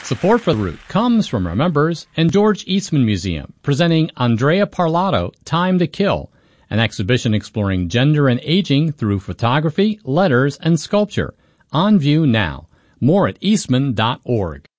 Support for The Root comes from our members and George Eastman Museum, presenting Andrea Parlato, Time to Kill, an exhibition exploring gender and aging through photography, letters, and sculpture. On view now. More at eastman.org.